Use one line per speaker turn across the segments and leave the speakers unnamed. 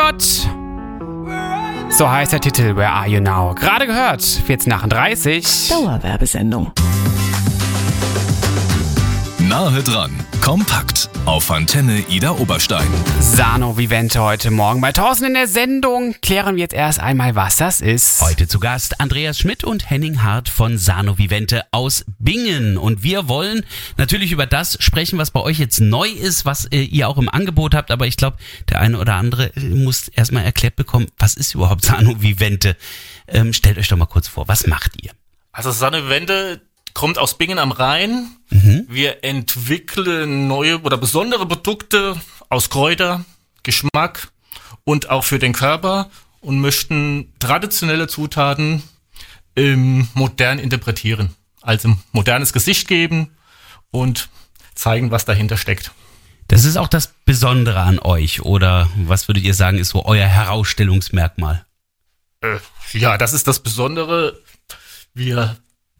Scott. So heißt der Titel Where Are You Now? Gerade gehört, 14:38.
Dauerwerbesendung.
Nahe dran, kompakt auf Antenne Ida Oberstein.
Sano Vivente heute Morgen bei 1000 in der Sendung. Klären wir jetzt erst einmal, was das ist.
Heute zu Gast Andreas Schmidt und Henning Hart von Sano Vivente aus Bingen. Und wir wollen natürlich über das sprechen, was bei euch jetzt neu ist, was ihr auch im Angebot habt. Aber ich glaube, der eine oder andere muss erstmal erklärt bekommen, was ist überhaupt Sano Vivente? Stellt euch doch mal kurz vor, was macht ihr?
Also Sano Vivente kommt aus Bingen am Rhein. Wir entwickeln neue oder besondere Produkte aus Kräuter, Geschmack und auch für den Körper und möchten traditionelle Zutaten modern interpretieren. Also modernes Gesicht geben und zeigen, was dahinter steckt.
Das ist auch das Besondere an euch, oder was würdet ihr sagen, ist so euer Herausstellungsmerkmal?
Ja, das ist das Besondere. Wir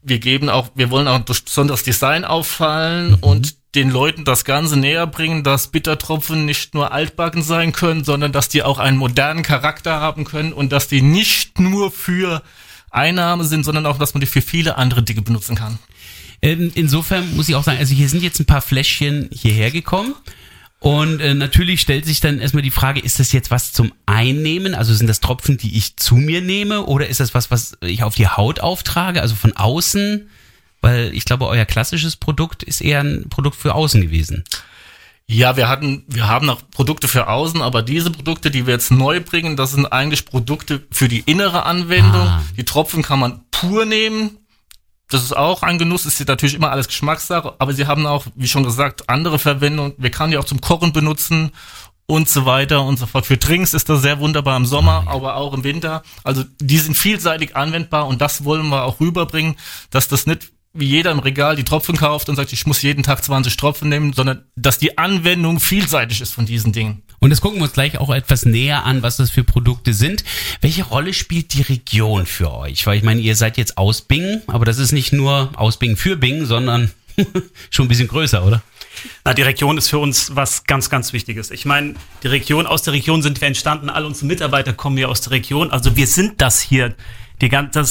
wollen auch durch besonderes Design auffallen und den Leuten das Ganze näher bringen, dass Bittertropfen nicht nur altbacken sein können, sondern dass die auch einen modernen Charakter haben können und dass die nicht nur für Einnahme sind, sondern auch, dass man die für viele andere Dinge benutzen kann.
Insofern muss ich auch sagen, also hier sind jetzt ein paar Fläschchen hierher gekommen. Und natürlich stellt sich dann erstmal die Frage, ist das jetzt was zum Einnehmen? Also sind das Tropfen, die ich zu mir nehme? Oder ist das was ich auf die Haut auftrage, also von außen? Weil ich glaube, euer klassisches Produkt ist eher ein Produkt für außen gewesen.
Ja, wir haben noch Produkte für außen, aber diese Produkte, die wir jetzt neu bringen, das sind eigentlich Produkte für die innere Anwendung. Die Tropfen kann man pur nehmen. Das ist auch ein Genuss, ist natürlich immer alles Geschmackssache, aber sie haben auch, wie schon gesagt, andere Verwendungen. Wir können die auch zum Kochen benutzen und so weiter und so fort. Für Drinks ist das sehr wunderbar im Sommer, aber auch im Winter. Also die sind vielseitig anwendbar und das wollen wir auch rüberbringen, dass das nicht wie jeder im Regal die Tropfen kauft und sagt, ich muss jeden Tag 20 Tropfen nehmen, sondern dass die Anwendung vielseitig ist von diesen Dingen.
Und das gucken wir uns gleich auch etwas näher an, was das für Produkte sind. Welche Rolle spielt die Region für euch? Weil ich meine, ihr seid jetzt aus Bingen, aber das ist nicht nur aus Bingen für Bingen, sondern schon ein bisschen größer, oder?
Na, die Region ist für uns was ganz, ganz Wichtiges. Ich meine, aus der Region sind wir entstanden, alle unsere Mitarbeiter kommen hier aus der Region, also wir sind das hier. Die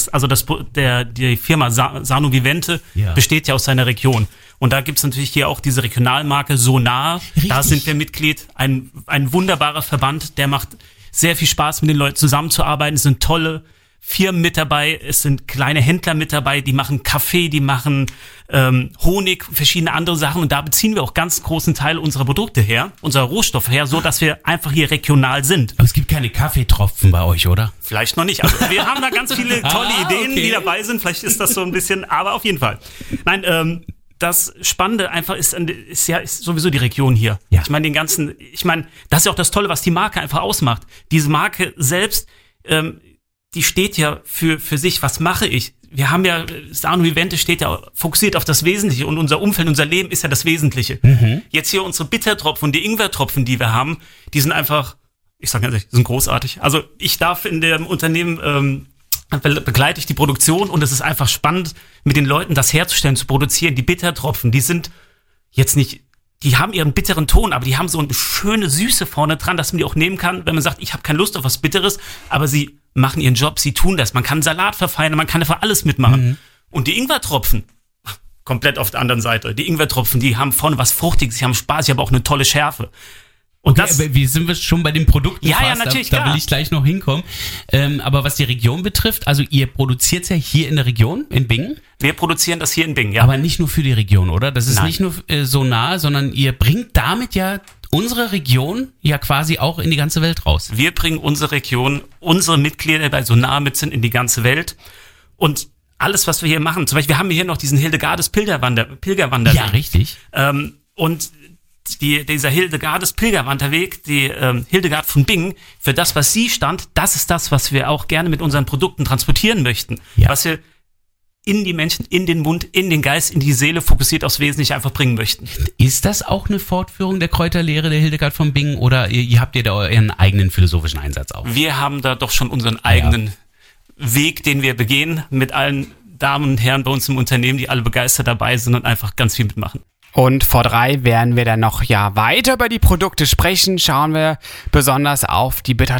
Firma Sano Vivente besteht ja aus seiner Region. Und da gibt's natürlich hier auch diese Regionalmarke So Nah. Richtig. Da sind wir Mitglied. Ein wunderbarer Verband, der macht sehr viel Spaß, mit den Leuten zusammenzuarbeiten. Es sind tolle Firmen mit dabei, es sind kleine Händler mit dabei, die machen Kaffee, die machen Honig, verschiedene andere Sachen. Und da beziehen wir auch ganz großen Teil unserer Produkte her, unserer Rohstoffe her, so dass wir einfach hier regional sind.
Aber es gibt keine Kaffeetropfen bei euch, oder?
Vielleicht noch nicht. Also wir haben da ganz viele tolle Ideen, die dabei sind. Vielleicht ist das so ein bisschen, aber auf jeden Fall. Nein, das Spannende einfach ist sowieso die Region hier. Ja. Ich meine, das ist ja auch das Tolle, was die Marke einfach ausmacht. Diese Marke selbst, die steht ja für sich. Was mache ich? Wir haben ja, Sano Vivente steht ja fokussiert auf das Wesentliche und unser Umfeld, unser Leben ist ja das Wesentliche. Jetzt hier unsere Bittertropfen und die Ingwertropfen, die wir haben, die sind einfach, ich sage ganz ehrlich, sind großartig. Also ich darf in dem Unternehmen, begleite ich die Produktion und es ist einfach spannend, mit den Leuten das herzustellen, zu produzieren. Die Bittertropfen, die sind jetzt nicht, die haben ihren bitteren Ton, aber die haben so eine schöne Süße vorne dran, dass man die auch nehmen kann, wenn man sagt, ich habe keine Lust auf was Bitteres, aber sie machen ihren Job, sie tun das. Man kann Salat verfeinern, man kann einfach alles mitmachen. Und die Ingwertropfen, komplett auf der anderen Seite, die Ingwertropfen, die haben vorne was Fruchtiges, sie haben Spaß, sie haben auch eine tolle Schärfe. Und
okay, aber wie sind wir schon bei den Produkten fast?
Ja, natürlich,
da will ich gleich noch hinkommen. Aber was die Region betrifft, also ihr produziert ja hier in der Region, in Bingen?
Wir produzieren das hier in Bingen, ja.
Aber nicht nur für die Region, oder? Das ist
Nein.
Nicht nur so nah, sondern ihr bringt damit ja unsere Region ja quasi auch in die ganze Welt raus.
Wir bringen unsere Region, unsere Mitglieder, die bei So Nah mit sind, in die ganze Welt. Und alles, was wir hier machen, zum Beispiel, wir haben hier noch diesen Hildegardes Pilgerwanderweg.
Ja, richtig.
Und dieser Hildegardes Pilgerwanderweg, die Hildegard von Bingen, für das, was sie stand, das ist das, was wir auch gerne mit unseren Produkten transportieren möchten. Ja. Was wir in die Menschen, in den Mund, in den Geist, in die Seele fokussiert aufs Wesentliche einfach bringen möchten.
Ist das auch eine Fortführung der Kräuterlehre der Hildegard von Bingen oder habt ihr da euren eigenen philosophischen Einsatz auch?
Wir haben da doch schon unseren eigenen Weg, den wir begehen, mit allen Damen und Herren bei uns im Unternehmen, die alle begeistert dabei sind und einfach ganz viel mitmachen.
Und vor 3 werden wir dann noch weiter über die Produkte sprechen. Schauen wir besonders auf die